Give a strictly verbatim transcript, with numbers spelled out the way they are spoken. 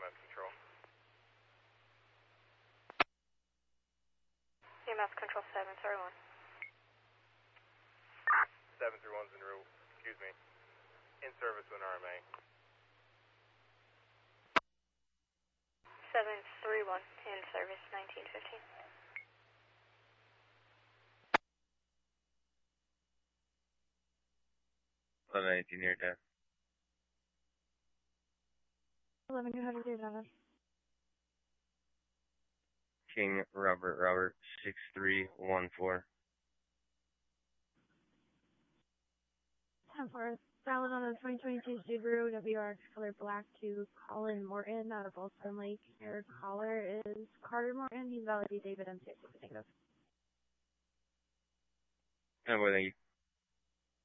M S Control. E M S Control seven three one. seven three one's en route, excuse me, in service with an R M A. seven three one, in service, nineteen fifteen. eleven eighteen near death. eleven two hundred, Dana. King Robert Robert six three one four. ten four, valid on a twenty twenty-two Subaru W R X color black to Colin Morton out of Bolstone Lake. Your caller is Carter Morton. He's valid to David M six. Negative. Oh, well, thank you.